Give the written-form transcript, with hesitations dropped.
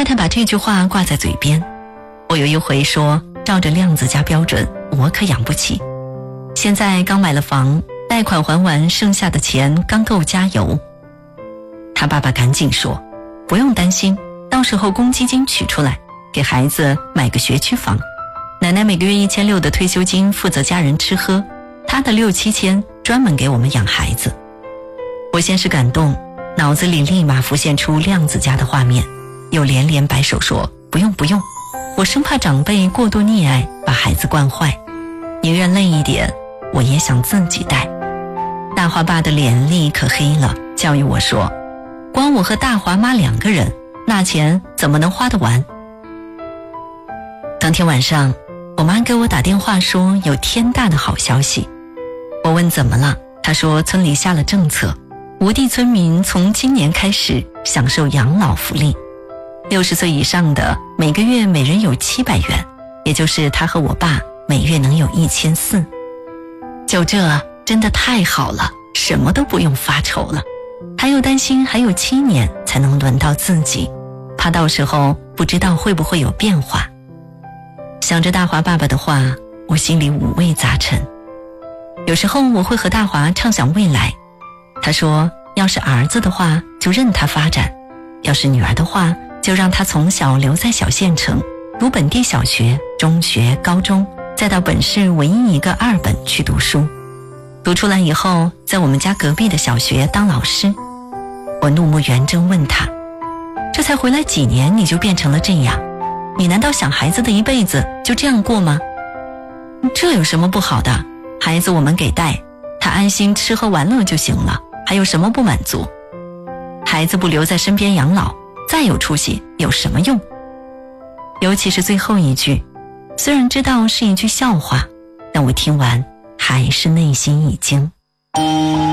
太太把这句话挂在嘴边。我有一回说，照着亮子家标准，我可养不起。现在刚买了房，贷款还完，剩下的钱刚够加油。他爸爸赶紧说，不用担心，到时候公积金取出来，给孩子买个学区房。奶奶每个月1600的退休金负责家人吃喝，她的6、7千专门给我们养孩子。我先是感动，脑子里立马浮现出亮子家的画面，又连连摆手说不用不用，我生怕长辈过度溺爱把孩子惯坏，宁愿累一点，我也想自己带。大华爸的脸立刻黑了，教育我说，光我和大华妈2个人，那钱怎么能花得完？当天晚上，我妈给我打电话说有天大的好消息。我问怎么了，她说村里下了政策，吴地村民从今年开始享受养老福利，60岁以上的每个月每人有700元，也就是他和我爸每月能有1400。就这真的太好了，什么都不用发愁了。还有担心还有7年才能轮到自己，怕到时候不知道会不会有变化。想着大华爸爸的话，我心里五味杂陈。有时候我会和大华畅想未来，他说要是儿子的话就任他发展，要是女儿的话就让他从小留在小县城，读本地小学、中学、高中，再到本市唯一一个2本去读书，读出来以后在我们家隔壁的小学当老师。我怒目圆睁问他，这才回来几年你就变成了这样，你难道想孩子的一辈子就这样过吗？这有什么不好的？孩子我们给带，他安心吃喝玩乐就行了，还有什么不满足？孩子不留在身边养老，再有出息有什么用？尤其是最后一句，虽然知道是一句笑话，但我听完还是内心一惊。